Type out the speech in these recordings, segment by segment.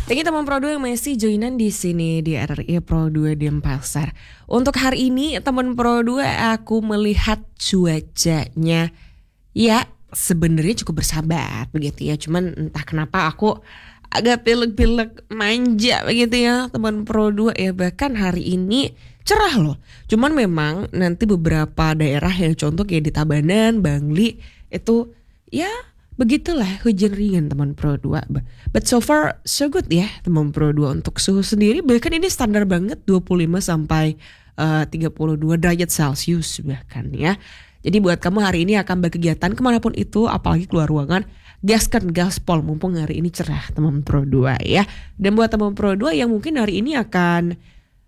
Thank you teman Pro 2 yang masih joinan di sini di RRI Pro 2 Denpasar. Untuk hari ini teman Pro 2 aku melihat cuacanya ya sebenarnya cukup bersahabat begitu ya. Cuman entah kenapa aku agak pilek-pilek manja begitu ya teman Pro 2 ya. Bahkan hari ini cerah loh. Cuman memang nanti beberapa daerah yang contoh kayak di Tabanan, Bangli itu ya begitulah hujan ringan teman Pro 2. But so far so good ya teman Pro 2 untuk suhu sendiri. Bahkan ini standar banget 25 sampai 32 derajat Celcius bahkan ya. Jadi buat kamu hari ini akan berkegiatan kemanapun itu, apalagi keluar ruangan, gaskan gaspol mumpung hari ini cerah teman Pro 2 ya. Dan buat teman Pro 2 yang mungkin hari ini akan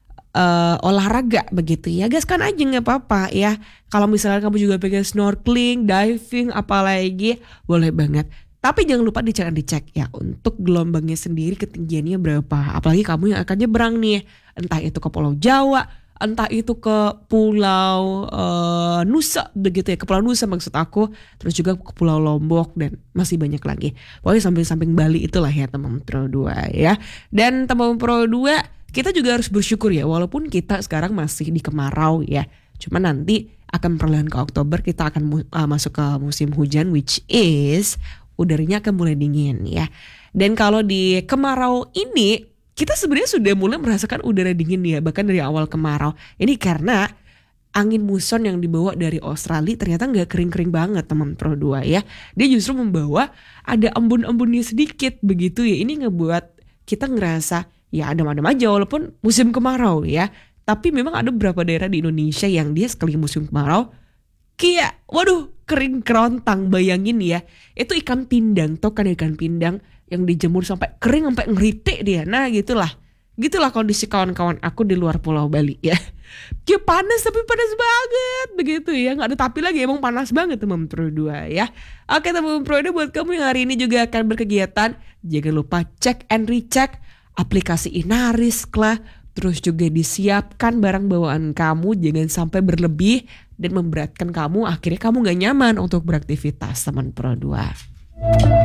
olahraga begitu ya, gaskan aja nggak apa-apa ya. Kalau misalnya kamu juga pengen snorkeling, diving, apalagi boleh banget. Tapi jangan lupa dicek ya untuk gelombangnya sendiri ketinggiannya berapa. Apalagi kamu yang akan nyebrang nih, entah itu ke Pulau Jawa, entah itu ke Pulau Nusa begitu ya, ke Pulau Nusa maksud aku, terus juga ke Pulau Lombok dan masih banyak lagi. Pokoknya samping-samping Bali itulah ya teman Pro 2 ya. Dan teman Pro 2 kita juga harus bersyukur ya, walaupun kita sekarang masih di kemarau ya. Cuma nanti akan perlahan ke Oktober kita akan masuk ke musim hujan, which is udaranya akan mulai dingin ya. Dan kalau di kemarau ini kita sebenarnya sudah mulai merasakan udara dingin ya, bahkan dari awal kemarau. Ini karena angin muson yang dibawa dari Australia ternyata nggak kering-kering banget teman Pro 2 ya. Dia justru membawa ada embun-embunnya sedikit begitu ya. Ini ngebuat kita ngerasa ya adem-adem aja walaupun musim kemarau ya. Tapi memang ada beberapa daerah di Indonesia yang dia sekali musim kemarau kayak waduh kering kerontang. Bayangin ya, itu ikan pindang, tau kan ikan pindang yang dijemur sampai kering sampai ngeritik dia. Nah gitulah kondisi kawan-kawan aku di luar Pulau Bali ya. Kayak panas tapi panas banget begitu ya. Gak ada tapi lagi, emang panas banget teman Pro 2 ya. Oke teman Pro 2, buat kamu yang hari ini juga akan berkegiatan, jangan lupa cek and recheck aplikasi Inaris lah. Terus juga disiapkan barang bawaan kamu, jangan sampai berlebih dan memberatkan kamu. Akhirnya kamu gak nyaman untuk beraktivitas teman Pro 2.